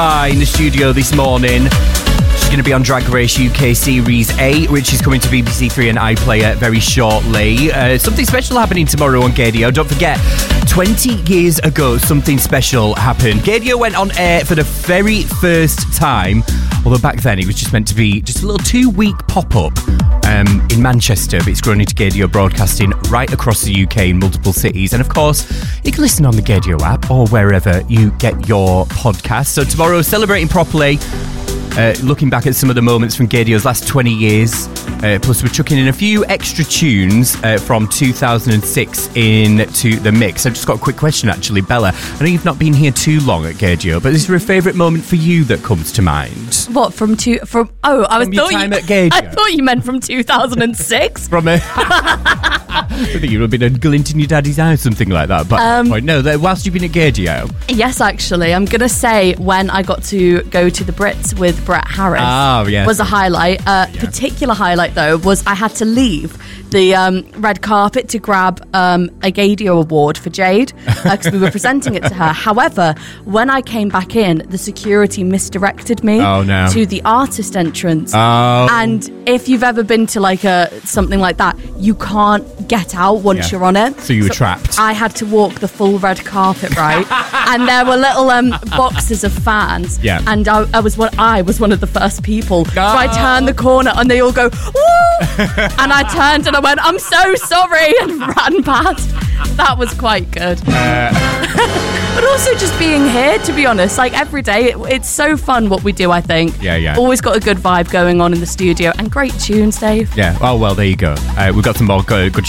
In the studio this morning. She's going to be on Drag Race UK Series 8, which is coming to BBC 3 and iPlayer very shortly. Something special happening tomorrow on Gaydio. Don't forget, 20 years ago, something special happened. Gaydio went on air for the very first time, although back then it was just meant to be just a little 2-week pop-up in Manchester, but it's grown into Gaydio broadcasting right across the UK in multiple cities. And of course, you can listen on the Gaydio app or wherever you get your podcasts. So tomorrow, celebrating properly, looking back at some of the moments from Gaydio's last 20 years. Plus, we're chucking in a few extra tunes from 2006 into the mix. I've just got a quick question, actually. Bella, I know you've not been here too long at Gaydio, but is there a favourite moment for you that comes to mind? What, from your time at Gaydio? I thought you meant from 2006. I think you would have been a glint in your daddy's eye or something like that. But no, whilst you've been at Gaydio. Yes, actually. I'm going to say when I got to go to the Brits with Brett Harris was a highlight. Particular highlight, though, was I had to leave the red carpet to grab a Gaydio award for Jade because we were presenting it to her. However, when I came back in, the security misdirected me to the artist entrance. And if you've ever been to like something like that, you can't get out once you're on it. So you were trapped. I had to walk the full red carpet, right? And there were little boxes of fans. Yeah. And I was one of the first people. So I turned the corner and they all go, woo! And I turned and I went, I'm so sorry, and ran past. That was quite good. But also just being here, to be honest, like every day, it's so fun what we do, I think. Yeah. Always got a good vibe going on in the studio and great tunes, Dave. Yeah, oh, well, there you go. We've got some more good